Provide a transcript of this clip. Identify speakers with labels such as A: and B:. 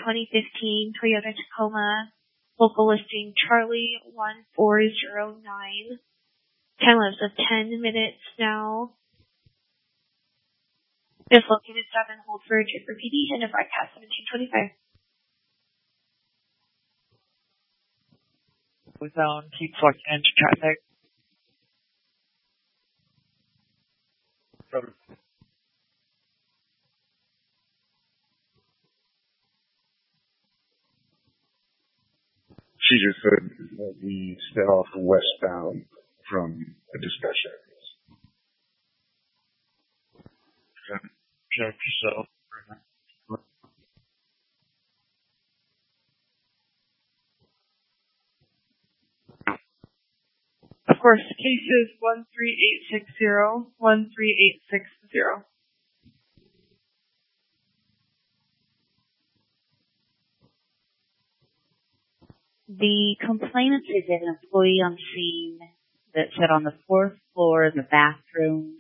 A: 2015 Toyota Tacoma, local listing Charlie 1409. Time lapse of 10 minutes now. Is located stop and hold for a trip for PD and a broadcast 1725.
B: Zone, keep plugged into traffic.
C: She just said that we set off westbound from the dispatch areas.
B: Check yourself.
D: Of course, case is 13860, 13860.
E: The complainant is an employee on scene that sat on the fourth floor in the bathroom